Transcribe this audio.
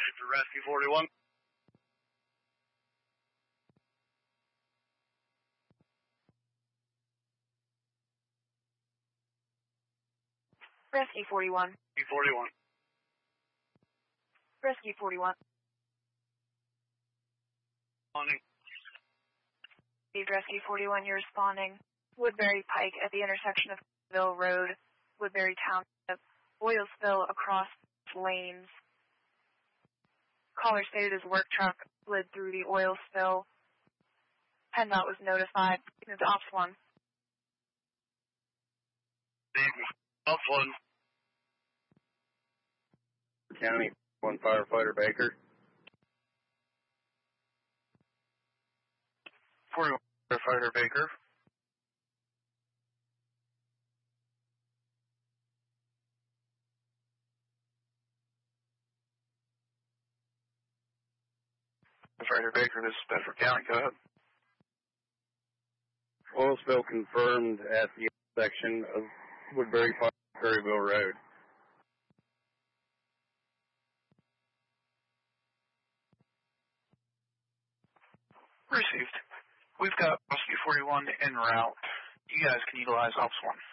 For Rescue 41. Rescue 41. 41. Rescue 41. Responding. Rescue 41, you're responding. Woodbury Pike at the intersection of Ville Road, Woodbury Township. Oil spill across lanes. Caller stated his work truck slid through the oil spill. PennDOT was notified. It's Ops 1. Ops 1. County, 1 firefighter Baker. 41 firefighter Baker. Firefighter Baker, this is Bedford County. Go ahead. Oil spill confirmed at the intersection of Woodbury Park and Curryville Road. Received. We've got Rescue 41 en route. You guys can utilize Ops 1.